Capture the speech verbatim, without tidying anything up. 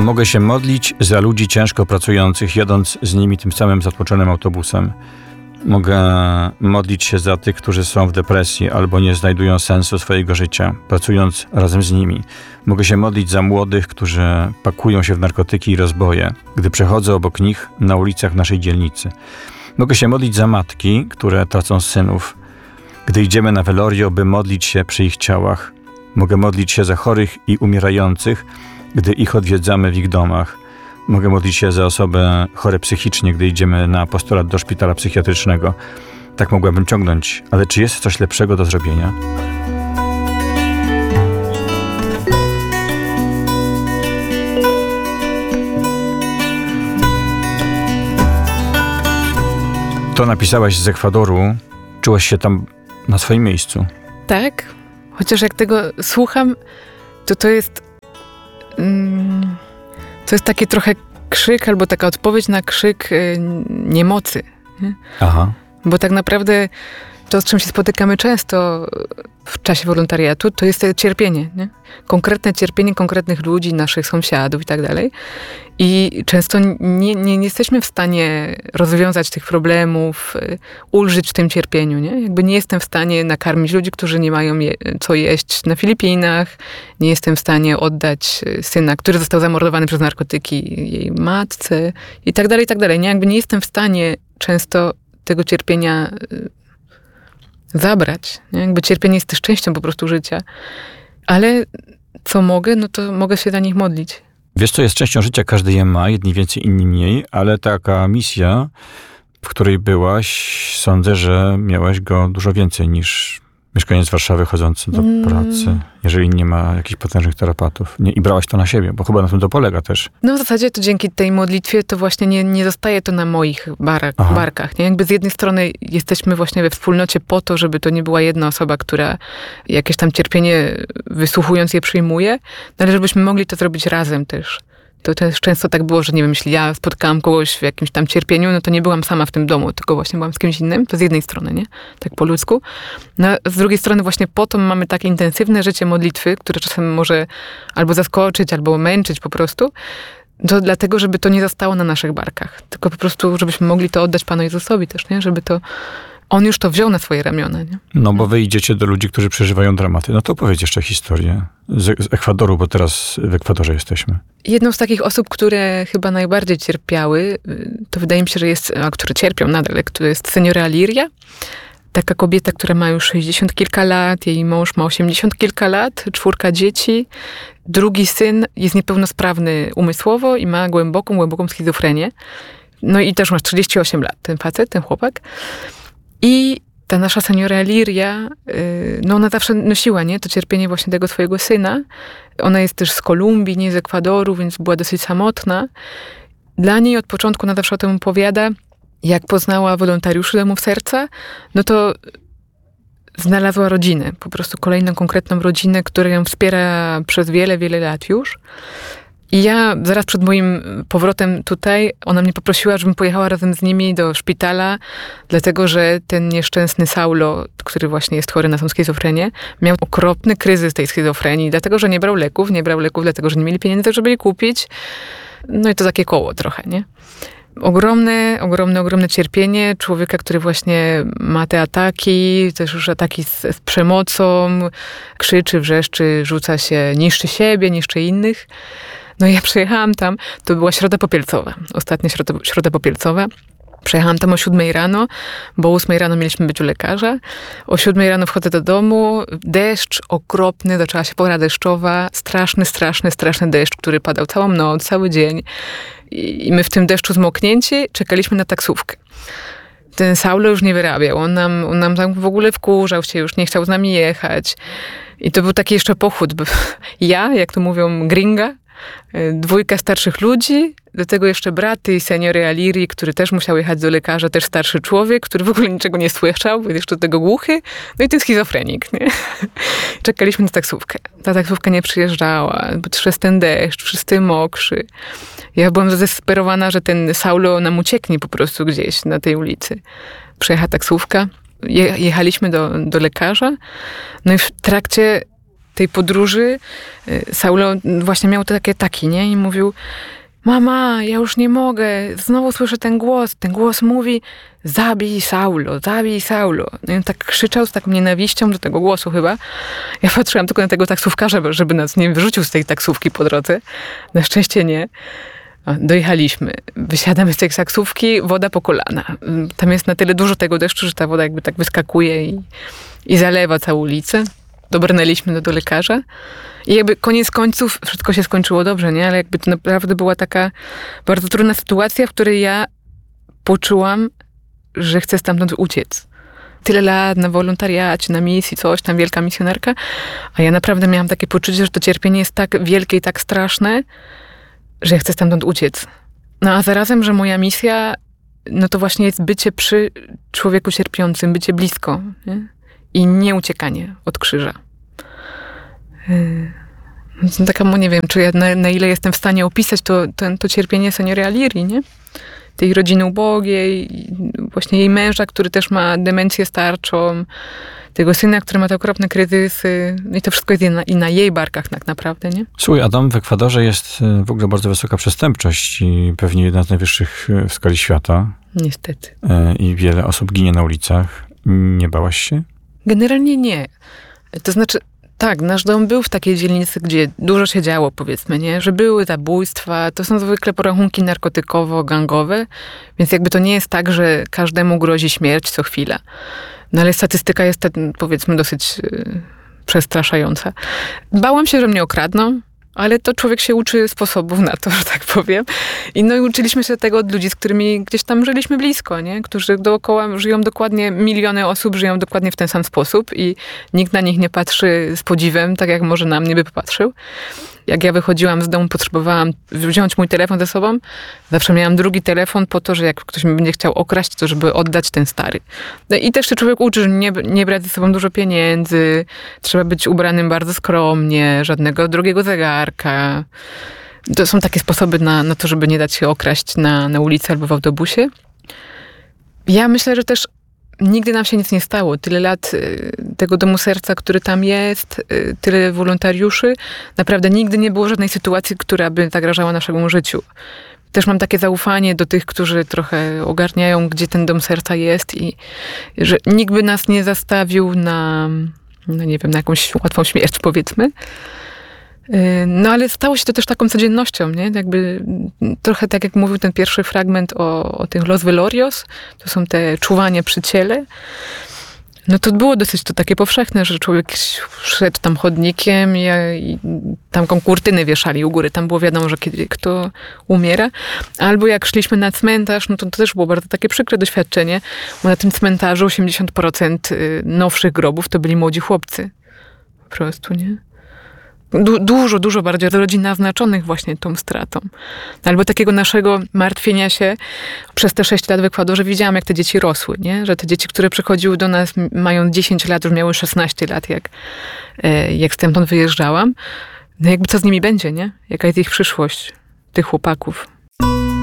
Mogę się modlić za ludzi ciężko pracujących, jadąc z nimi tym samym zatłoczonym autobusem. Mogę modlić się za tych, którzy są w depresji albo nie znajdują sensu swojego życia, pracując razem z nimi. Mogę się modlić za młodych, którzy pakują się w narkotyki i rozboje, gdy przechodzę obok nich na ulicach naszej dzielnicy. Mogę się modlić za matki, które tracą synów, gdy idziemy na welorio, by modlić się przy ich ciałach. Mogę modlić się za chorych i umierających, gdy ich odwiedzamy w ich domach. Mogę modlić się za osoby chore psychicznie, gdy idziemy na apostolat do szpitala psychiatrycznego. Tak mogłabym ciągnąć, ale czy jest coś lepszego do zrobienia? To napisałaś z Ekwadoru. Czułaś się tam na swoim miejscu. Tak, chociaż jak tego słucham, to to jest mm, to jest taki trochę krzyk, albo taka odpowiedź na krzyk y, niemocy. Nie? Aha. Bo tak naprawdę to, z czym się spotykamy często w czasie wolontariatu, to jest to cierpienie. Nie? Konkretne cierpienie konkretnych ludzi, naszych sąsiadów i tak dalej. I często nie, nie, nie jesteśmy w stanie rozwiązać tych problemów, ulżyć w tym cierpieniu. Nie? Jakby nie jestem w stanie nakarmić ludzi, którzy nie mają je, co jeść na Filipinach. Nie jestem w stanie oddać syna, który został zamordowany przez narkotyki, jej matce i tak dalej, i tak dalej. Nie? Jakby nie jestem w stanie często tego cierpienia zabrać. Nie? Jakby cierpienie jest też częścią po prostu życia. Ale co mogę, no to mogę się za nich modlić. Wiesz, co jest częścią życia, każdy je ma, jedni więcej, inni mniej, ale taka misja, w której byłaś, sądzę, że miałaś go dużo więcej niż mieszkaniec Warszawy chodzący do mm. pracy, jeżeli nie ma jakichś potężnych tarapatów. Nie, i brałaś to na siebie, bo chyba na tym to polega też. No w zasadzie to dzięki tej modlitwie to właśnie nie, nie zostaje to na moich barak, barkach. Nie? Jakby z jednej strony jesteśmy właśnie we wspólnocie po to, żeby to nie była jedna osoba, która jakieś tam cierpienie wysłuchując je przyjmuje, no ale żebyśmy mogli to zrobić razem też. To też często tak było, że nie wiem, jeśli ja spotkałam kogoś w jakimś tam cierpieniu, no to nie byłam sama w tym domu, tylko właśnie byłam z kimś innym. To z jednej strony, nie? Tak po ludzku. No, z drugiej strony właśnie po to mamy takie intensywne życie modlitwy, które czasem może albo zaskoczyć, albo męczyć po prostu. To dlatego, żeby to nie zostało na naszych barkach. Tylko po prostu, żebyśmy mogli to oddać Panu Jezusowi też, nie? Żeby to On już to wziął na swoje ramiona, nie? No bo wy idziecie do ludzi, którzy przeżywają dramaty. No to opowiedz jeszcze historię z, z Ekwadoru, bo teraz w Ekwadorze jesteśmy. Jedną z takich osób, które chyba najbardziej cierpiały, to wydaje mi się, że jest, a które cierpią nadal, to jest seniora Liria. Taka kobieta, która ma już sześćdziesiąt kilka lat, jej mąż ma osiemdziesiąt kilka lat, czwórka dzieci. Drugi syn jest niepełnosprawny umysłowo i ma głęboką, głęboką schizofrenię. No i też masz trzydzieści osiem lat, ten facet, ten chłopak. I ta nasza seniora Liria, no ona zawsze nosiła, nie, to cierpienie właśnie tego swojego syna. Ona jest też z Kolumbii, nie z Ekwadoru, więc była dosyć samotna. Dla niej od początku ona zawsze o tym opowiada, jak poznała wolontariuszy Domów Serca, no to znalazła rodzinę, po prostu kolejną konkretną rodzinę, która ją wspiera przez wiele, wiele lat już. I ja zaraz przed moim powrotem tutaj, ona mnie poprosiła, żebym pojechała razem z nimi do szpitala, dlatego że ten nieszczęsny Saulo, który właśnie jest chory na tą schizofrenię, miał okropny kryzys tej schizofrenii, dlatego że nie brał leków, nie brał leków, dlatego że nie mieli pieniędzy, żeby je kupić. No i to takie koło trochę, nie? Ogromne, ogromne, ogromne cierpienie człowieka, który właśnie ma te ataki, też już ataki z, z przemocą, krzyczy, wrzeszczy, rzuca się, niszczy siebie, niszczy innych. No i ja przyjechałam tam, to była Środa Popielcowa, ostatnia Środa, środa Popielcowa. Przyjechałam tam o siódmej rano, bo o ósmej rano mieliśmy być u lekarza. O siódmej rano wchodzę do domu, deszcz okropny, zaczęła się pora deszczowa, straszny, straszny, straszny deszcz, który padał całą noc, cały dzień. I my w tym deszczu zmoknięci czekaliśmy na taksówkę. Ten Saulo już nie wyrabiał, on nam, on nam tam w ogóle wkurzał się, już nie chciał z nami jechać. I to był taki jeszcze pochód. Ja, jak to mówią, gringa, dwójka starszych ludzi, do tego jeszcze braty i seniory Aliri, który też musiał jechać do lekarza, też starszy człowiek, który w ogóle niczego nie słyszał, był jeszcze do tego głuchy, no i ten schizofrenik, nie? Czekaliśmy na taksówkę. Ta taksówka nie przyjeżdżała, bo przez ten deszcz, wszyscy mokrzy. Ja byłam zdesperowana, że ten Saulo nam ucieknie po prostu gdzieś na tej ulicy. Przyjechała taksówka, je, jechaliśmy do, do lekarza, no i w trakcie tej podróży Saulo właśnie miał te takie ataki, nie? I mówił: mama, ja już nie mogę, znowu słyszę ten głos. Ten głos mówi: zabij Saulo, zabij Saulo. No i on tak krzyczał z taką nienawiścią do tego głosu chyba. Ja patrzyłam tylko na tego taksówkarza, żeby nas nie wyrzucił z tej taksówki po drodze. Na szczęście nie. Dojechaliśmy. Wysiadamy z tej taksówki, woda po kolana. Tam jest na tyle dużo tego deszczu, że ta woda jakby tak wyskakuje i, i zalewa całą ulicę. Dobrnęliśmy do, do lekarza. I jakby koniec końców wszystko się skończyło dobrze, nie? Ale jakby to naprawdę była taka bardzo trudna sytuacja, w której ja poczułam, że chcę stamtąd uciec. Tyle lat na wolontariacie, na misji, coś tam, wielka misjonarka, a ja naprawdę miałam takie poczucie, że to cierpienie jest tak wielkie i tak straszne, że ja chcę stamtąd uciec. No a zarazem, że moja misja, no to właśnie jest bycie przy człowieku cierpiącym, bycie blisko, nie? I nie uciekanie od krzyża. Yy, taka, nie wiem, czy ja na, na ile jestem w stanie opisać to, to, to cierpienie Seniory Alirii, nie? Tej rodziny ubogiej, właśnie jej męża, który też ma demencję starczą, tego syna, który ma te okropne kryzysy. No i to wszystko jest i na, i na jej barkach tak naprawdę, nie? Słuchaj, Adam, w Ekwadorze jest w ogóle bardzo wysoka przestępczość i pewnie jedna z najwyższych w skali świata. Niestety. I wiele osób ginie na ulicach. Nie bałaś się? Generalnie nie. To znaczy, tak, nasz dom był w takiej dzielnicy, gdzie dużo się działo, powiedzmy, nie? Że były zabójstwa, to są zwykle porachunki narkotykowo-gangowe, więc jakby to nie jest tak, że każdemu grozi śmierć co chwila. No ale statystyka jest, powiedzmy, dosyć yy, przestraszająca. Bałam się, że mnie okradną, ale to człowiek się uczy sposobów na to, że tak powiem. I no i uczyliśmy się tego od ludzi, z którymi gdzieś tam żyliśmy blisko, nie? Którzy dookoła żyją dokładnie, miliony osób żyją dokładnie w ten sam sposób i nikt na nich nie patrzy z podziwem, tak jak może na mnie by popatrzył. Jak ja wychodziłam z domu, potrzebowałam wziąć mój telefon ze sobą. Zawsze miałam drugi telefon po to, że jak ktoś mnie będzie chciał okraść, to żeby oddać ten stary. No i też się człowiek uczy, że nie, nie brać ze sobą dużo pieniędzy, trzeba być ubranym bardzo skromnie, żadnego drogiego zegarka. To są takie sposoby na, na to, żeby nie dać się okraść na, na ulicy albo w autobusie. Ja myślę, że też nigdy nam się nic nie stało. Tyle lat y, tego domu serca, który tam jest, y, tyle wolontariuszy. Naprawdę nigdy nie było żadnej sytuacji, która by zagrażała naszemu życiu. Też mam takie zaufanie do tych, którzy trochę ogarniają, gdzie ten dom serca jest i że nikt by nas nie zastawił na, no nie wiem, na jakąś łatwą śmierć, powiedzmy. No ale stało się to też taką codziennością, nie? Jakby trochę tak jak mówił ten pierwszy fragment o, o tych Los Velorios, to są te czuwania przy ciele. No to było dosyć to takie powszechne, że człowiek szedł tam chodnikiem i, i tam kurtyny wieszali u góry. Tam było wiadomo, że kiedy kto umiera. Albo jak szliśmy na cmentarz, no to, to też było bardzo takie przykre doświadczenie, bo na tym cmentarzu osiemdziesiąt procent nowszych grobów to byli młodzi chłopcy. Po prostu, nie? Du- dużo, dużo bardziej rodzin naznaczonych właśnie tą stratą. Albo takiego naszego martwienia się. Przez te sześć lat w Ekwadorze widziałam, jak te dzieci rosły, nie? Że te dzieci, które przychodziły do nas, mają dziesięć lat, już miały szesnaście lat, jak, jak stamtąd wyjeżdżałam. No jakby co z nimi będzie, nie? Jaka jest ich przyszłość, tych chłopaków.